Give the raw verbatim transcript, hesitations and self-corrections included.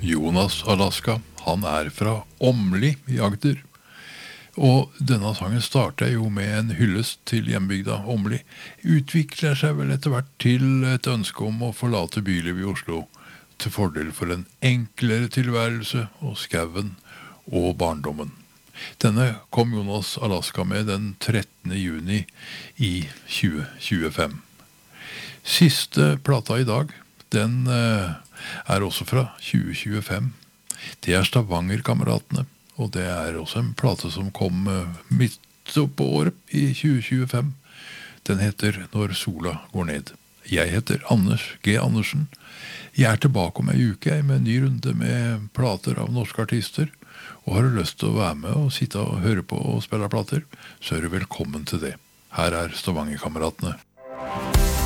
Jonas Alaska, han er fra Åmli i Agder. Og denne sangen starter jo med en hyllest til hjembygda Åmli. Utvikler seg vel etter hvert til et ønske om å forlate byliv i Oslo, til fordel for en enklere tilværelse og skauen og barndommen. Denne kom Jonas Alaska med den trettende juni i tjue tjuefem. Siste plata i dag, den eh, er også fra tjue tjuefem. Det er Stavanger-kameratene, og det er også en plate som kom eh, midt opp på året i tjue tjuefem. Den heter Når sola går ned. Jeg heter Anders G. Andersen. Jeg er tilbake om en uke med en ny runde med plater av norske artister, og har du lyst til å være med og sitte og høre på og spille plater, så er du velkommen til det. Her er Stavanger-kameratene.